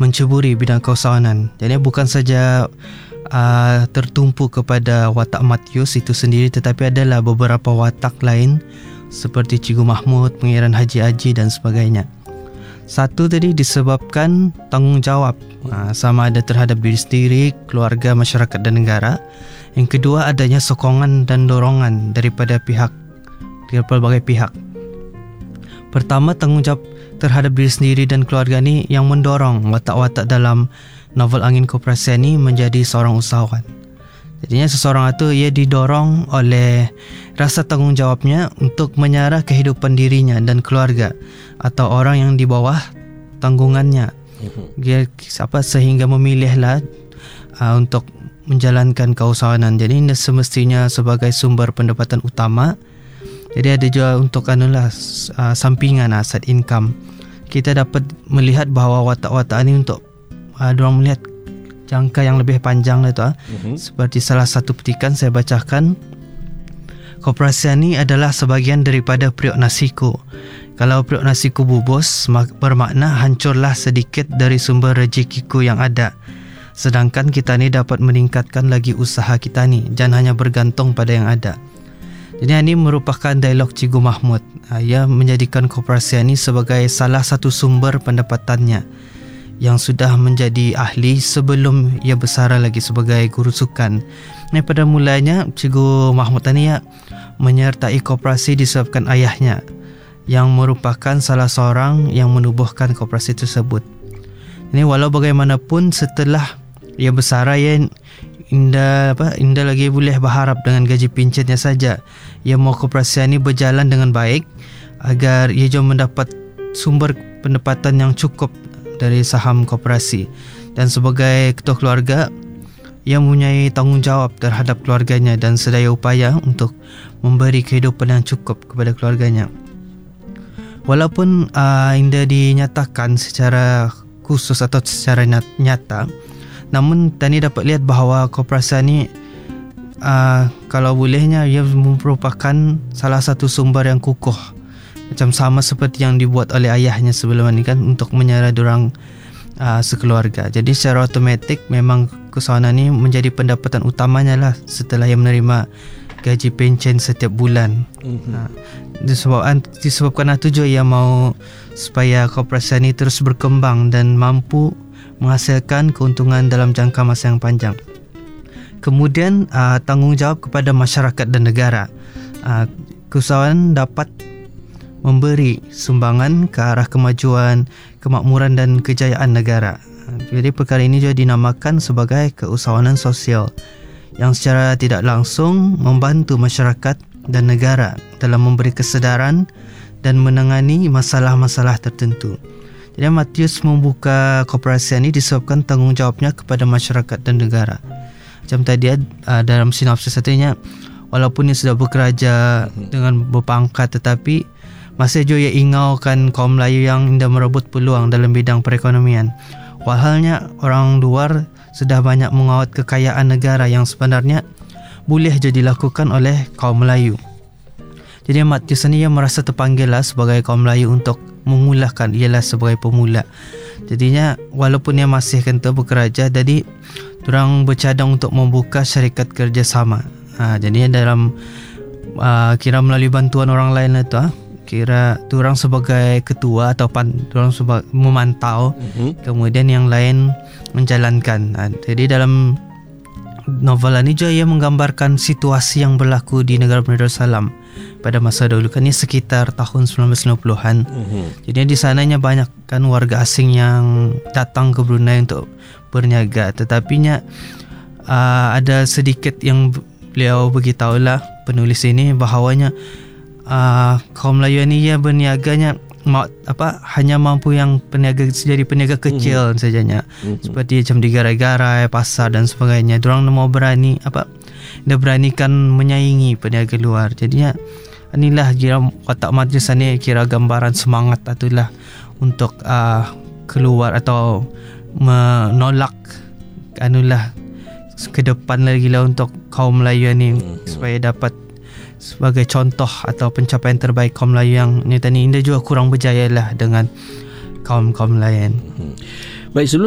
menceburi bidang keusahawanan. Jadi bukan saja tertumpu kepada watak Matius itu sendiri, tetapi adalah beberapa watak lain seperti Cikgu Mahmud, Pangeran Haji Aji dan sebagainya. Satu tadi disebabkan tanggungjawab sama ada terhadap diri sendiri, keluarga, masyarakat dan negara. Yang kedua adanya sokongan dan dorongan daripada pelbagai pihak. Pertama, tanggungjawab terhadap diri sendiri dan keluarga ni yang mendorong watak-watak dalam novel Angin Keoperasian ni menjadi seorang usahawan. Jadinya seseorang itu ia didorong oleh rasa tanggungjawabnya untuk menyarah kehidupan dirinya dan keluarga atau orang yang di bawah tanggungannya. Dia sehingga memilihlah untuk menjalankan keusahawanan. Jadi ini semestinya sebagai sumber pendapatan utama. Jadi ada juga untuk sampingan side income. Kita dapat melihat bahawa watak-watak ini untuk diorang melihat jangka yang lebih panjang itu. Seperti salah satu petikan saya bacakan, koperasian ini adalah sebahagian daripada periuk nasiku. Kalau periuk nasiku bubus, bermakna hancurlah sedikit dari sumber rezekiku yang ada. Sedangkan kita ni dapat meningkatkan lagi usaha kita ni, jangan hanya bergantung pada yang ada. Jadi ini merupakan dialog Cikgu Mahmud. Ia menjadikan koperasian ini sebagai salah satu sumber pendapatannya yang sudah menjadi ahli sebelum ia bersara lagi sebagai guru sukan. Pada mulanya Cikgu Mahmud Tania menyertai koperasi disebabkan ayahnya yang merupakan salah seorang yang menubuhkan koperasi tersebut. Ini walau bagaimanapun setelah ia bersara, Indah lagi boleh berharap dengan gaji pincennya saja. Ia mahu koperasi ini berjalan dengan baik agar ia juga mendapat sumber pendapatan yang cukup dari saham koperasi. Dan sebagai ketua keluarga, ia mempunyai tanggungjawab terhadap keluarganya dan sedaya upaya untuk memberi kehidupan yang cukup kepada keluarganya. Walaupun Indah dinyatakan secara khusus atau secara nyata, namun Tani dapat lihat bahawa koperasi ini kalau bolehnya ia merupakan salah satu sumber yang kukuh, macam sama seperti yang dibuat oleh ayahnya sebelum ini kan, untuk menyara diorang sekeluarga. Jadi secara automatik memang keusahawanan ini menjadi pendapatan utamanya lah setelah ia menerima gaji pencen setiap bulan. Disebabkan itu juga ia mahu supaya koperasi ini terus berkembang dan mampu menghasilkan keuntungan dalam jangka masa yang panjang. Kemudian tanggungjawab kepada masyarakat dan negara. Keusahawanan dapat memberi sumbangan ke arah kemajuan, kemakmuran dan kejayaan negara. Jadi perkara ini juga dinamakan sebagai keusahawanan sosial yang secara tidak langsung membantu masyarakat dan negara dalam memberi kesedaran dan menangani masalah-masalah tertentu. Jadi Matius membuka koperasi ini disebabkan tanggungjawabnya kepada masyarakat dan negara. Macam tadi dalam sinopsis satunya, walaupun ia sudah bekerja dengan berpangkat, tetapi masih juga ia ingaukan kaum Melayu yang hendak merebut peluang dalam bidang perekonomian. Wahalnya orang luar sudah banyak mengawat kekayaan negara yang sebenarnya boleh je dilakukan oleh kaum Melayu. Jadi Matius ini ia merasa terpanggillah sebagai kaum Melayu untuk memulahkan, ialah sebagai pemula. Jadinya walaupun ia masih kena bekerja, jadi diorang bercadang untuk membuka syarikat kerjasama. Jadinya dalam kira melalui bantuan orang lain itu, kira diorang sebagai ketua atau diorang sebagai memantau, kemudian yang lain menjalankan. Jadi dalam novel ini juga ia menggambarkan situasi yang berlaku di negara Brunei Darussalam pada masa dahulu, kan ini sekitar tahun 1990-an. Jadi di sananya banyak kan warga asing yang datang ke Brunei untuk berniaga, tetapinya ada sedikit yang beliau beritahulah penulis ini bahawanya kaum Melayu ini ia berniaganya hanya mampu yang peniaga, jadi peniaga kecil sajanya, seperti macam di garai-garai, pasar dan sebagainya. Diorang mau berani dia beranikan menyaingi peniaga luar. Jadinya inilah kira watak Matius ni kira gambaran semangat itulah untuk keluar atau menolak ke depan lagi lah untuk kaum Melayu ni, supaya dapat sebagai contoh atau pencapaian terbaik kaum Melayu yang nyata ni Indah juga kurang berjaya lah dengan kaum-kaum lain. Baik, sebelum